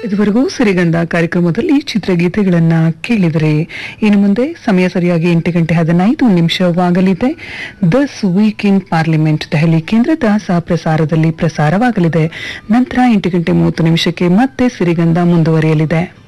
ಇದುವರೆಗೂ ಸಿರಿಗಂಧ ಕಾರ್ಯಕ್ರಮದಲ್ಲಿ ಚಿತ್ರಗೀತೆಗಳನ್ನ ಕೇಳಿದರೆ ಇನ್ನು ಮುಂದೆ ಸಮಯ ಸರಿಯಾಗಿ 8:15 this week in parliament Delhi ಕೇಂದ್ರದ ಸಹ ಪ್ರಸಾರದಲ್ಲಿ ಪ್ರಸಾರವಾಗಲಿದೆ. ನಂತರ 8:30 ಮತ್ತೆ ಸಿರಿಗಂಧ ಮುಂದುವರಿಯಲಿದೆ.